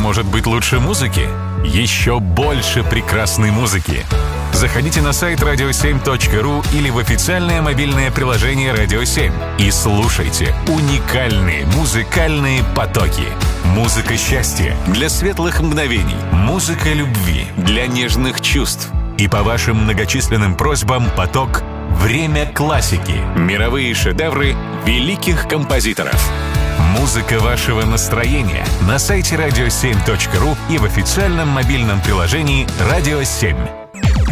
может быть лучше музыки? Еще больше прекрасной музыки. Заходите на сайт radio7.ru или в официальное мобильное приложение «Радио 7» и слушайте уникальные музыкальные потоки. Музыка счастья для светлых мгновений, музыка любви для нежных чувств. И по вашим многочисленным просьбам поток «Время классики». Мировые шедевры великих композиторов. Музыка вашего настроения на сайте radio7.ru и в официальном мобильном приложении «Радио 7».